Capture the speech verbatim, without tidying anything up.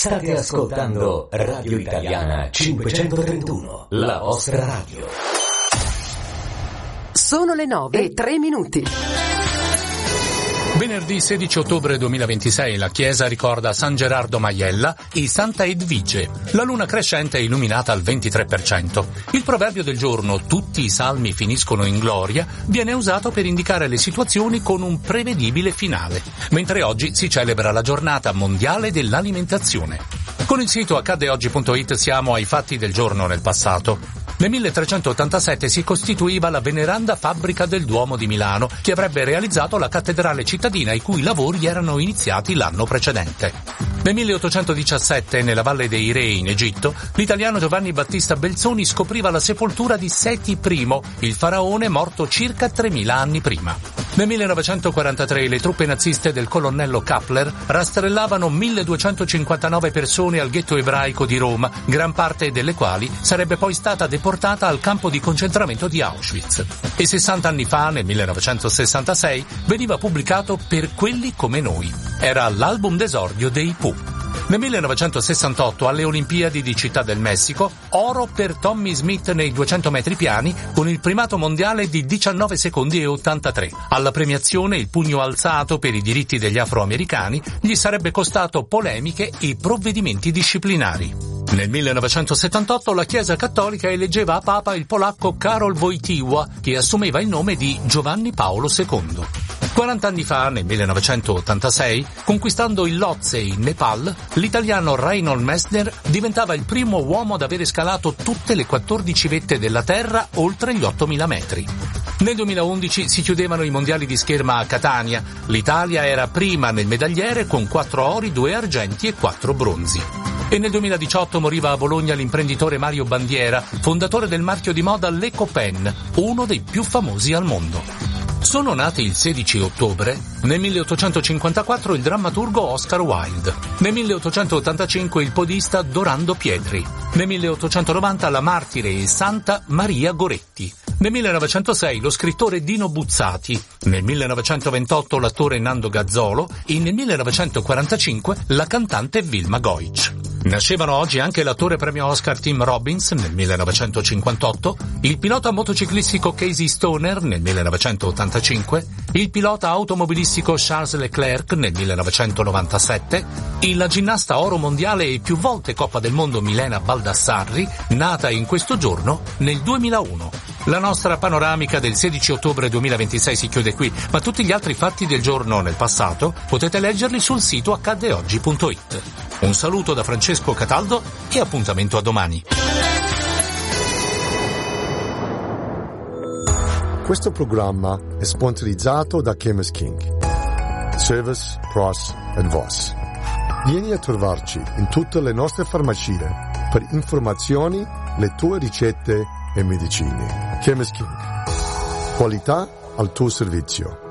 State ascoltando Radio Italiana cinquecentotrentuno, la vostra radio. Sono le nove e tre minuti. Venerdì sedici ottobre duemilaventisei la chiesa ricorda San Gerardo Maiella e Santa Edvige. La luna crescente è illuminata al ventitré per cento. Il proverbio del giorno "tutti i salmi finiscono in gloria" viene usato per indicare le situazioni con un prevedibile finale, mentre oggi si celebra la giornata mondiale dell'alimentazione. Con il sito accade oggi punto it siamo ai fatti del giorno nel passato. Nel milletrecentottantasette si costituiva la veneranda fabbrica del Duomo di Milano, che avrebbe realizzato la cattedrale cittadina, i cui lavori erano iniziati l'anno precedente. Nel milleottocentodiciassette, nella Valle dei Re in Egitto, l'italiano Giovanni Battista Belzoni scopriva la sepoltura di Seti I, il faraone morto circa tremila anni prima. Nel millenovecentoquarantatré le truppe naziste del colonnello Kappler rastrellavano milleduecentocinquantanove persone al ghetto ebraico di Roma, gran parte delle quali sarebbe poi stata deportata al campo di concentramento di Auschwitz. E sessanta anni fa, nel millenovecentosessantasei, veniva pubblicato Per quelli come noi. Era l'album d'esordio dei Pooh. Nel millenovecentosessantotto, alle Olimpiadi di Città del Messico, oro per Tommy Smith nei duecento metri piani con il primato mondiale di diciannove secondi e ottantatré. Alla premiazione il pugno alzato per i diritti degli afroamericani gli sarebbe costato polemiche e provvedimenti disciplinari. Nel millenovecentosettantotto la Chiesa Cattolica eleggeva a Papa il polacco Karol Wojtyła, che assumeva il nome di Giovanni Paolo secondo. quaranta anni fa, nel millenovecentottantasei, conquistando il Lhotse in Nepal, l'italiano Reinhold Messner diventava il primo uomo ad avere scalato tutte le quattordici vette della Terra oltre gli ottomila metri. Nel duemilaundici si chiudevano i mondiali di scherma a Catania. L'Italia era prima nel medagliere con quattro ori, due argenti e quattro bronzi. E nel duemiladiciotto moriva a Bologna l'imprenditore Mario Bandiera, fondatore del marchio di moda L'Ecopen, uno dei più famosi al mondo. Sono nati il sedici ottobre, nel milleottocentocinquantaquattro il drammaturgo Oscar Wilde, nel milleottocentottantacinque il podista Dorando Pietri, nel milleottocentonovanta la martire e santa Maria Goretti, nel millenovecentosei lo scrittore Dino Buzzati, nel millenovecentoventotto l'attore Nando Gazzolo e nel millenovecentoquarantacinque la cantante Vilma Goich. Nascevano oggi anche l'attore premio Oscar Tim Robbins nel millenovecentocinquantotto, il pilota motociclistico Casey Stoner nel millenovecentottantacinque, il pilota automobilistico Charles Leclerc nel millenovecentonovantasette e la ginnasta oro mondiale e più volte Coppa del Mondo Milena Baldassarri, nata in questo giorno nel duemilauno. La nostra panoramica del sedici ottobre duemilaventisei si chiude qui, ma tutti gli altri fatti del giorno nel passato potete leggerli sul sito accade oggi punto it. Un saluto da Francesco Cataldo e appuntamento a domani. Questo programma è sponsorizzato da Chemist King. Service, Price and Voss. Vieni a trovarci in tutte le nostre farmacie per informazioni, le tue ricette e medicine. Chemist King. Qualità al tuo servizio.